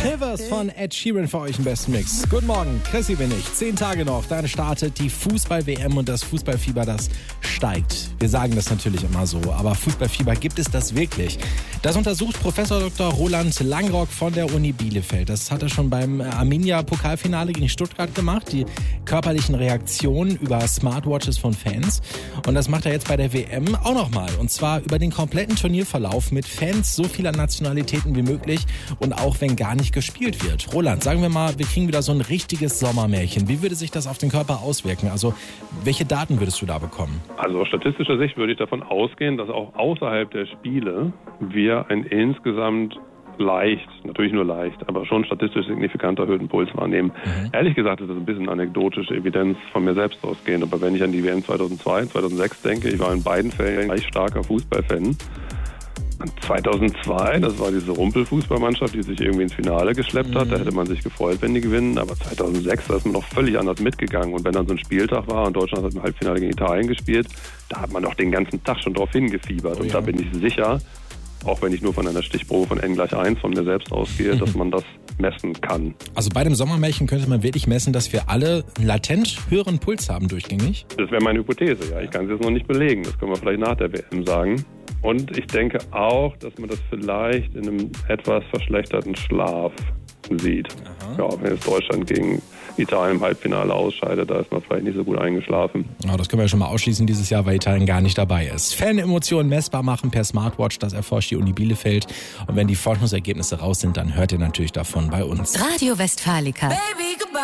Shivers von Ed Sheeran für euch im besten Mix. Guten Morgen, Chrissy bin ich. 10 Tage noch, dann startet die Fußball-WM und das Fußballfieber, das steigt. Wir sagen das natürlich immer so, aber Fußballfieber, gibt es das wirklich? Das untersucht Professor Dr. Roland Langrock von der Uni Bielefeld. Das hat er schon beim Arminia-Pokalfinale gegen Stuttgart gemacht, die körperlichen Reaktionen über Smartwatches von Fans. Und das macht er jetzt bei der WM auch nochmal. Und zwar über den kompletten Turnierverlauf mit Fans so vieler Nationalitäten wie möglich und auch wenn gar nicht gespielt wird. Roland, sagen wir mal, wir kriegen wieder so ein richtiges Sommermärchen. Wie würde sich das auf den Körper auswirken? Also welche Daten würdest du da bekommen? Also aus statistischer Sicht würde ich davon ausgehen, dass auch außerhalb der Spiele wir ein insgesamt leicht, natürlich nur leicht, aber schon statistisch signifikant erhöhten Puls wahrnehmen. Ehrlich gesagt ist das ein bisschen anekdotische Evidenz von mir selbst ausgehend. Aber wenn ich an die WM 2002, 2006 denke, ich war in beiden Fällen gleich starker Fußballfan. 2002, das war diese Rumpelfußballmannschaft, die sich irgendwie ins Finale geschleppt hat. Da hätte man sich gefreut, wenn die gewinnen. Aber 2006, da ist man noch völlig anders mitgegangen. Und wenn dann so ein Spieltag war und Deutschland hat im Halbfinale gegen Italien gespielt, da hat man doch den ganzen Tag schon drauf hingefiebert. Und da bin ich sicher, auch wenn ich nur von einer Stichprobe von n=1 von mir selbst ausgehe, dass man das messen kann. Also bei dem Sommermärchen könnte man wirklich messen, dass wir alle einen latent höheren Puls haben durchgängig? Das wäre meine Hypothese, ja. Ich kann es jetzt noch nicht belegen. Das können wir vielleicht nach der WM sagen. Und ich denke auch, dass man das vielleicht in einem etwas verschlechterten Schlaf sieht. Ja, wenn jetzt Deutschland gegen Italien im Halbfinale ausscheidet, da ist man vielleicht nicht so gut eingeschlafen. Ja, das können wir ja schon mal ausschließen dieses Jahr, weil Italien gar nicht dabei ist. Fan-Emotionen messbar machen per Smartwatch, das erforscht die Uni Bielefeld. Und wenn die Forschungsergebnisse raus sind, dann hört ihr natürlich davon bei uns. Radio Westfalica.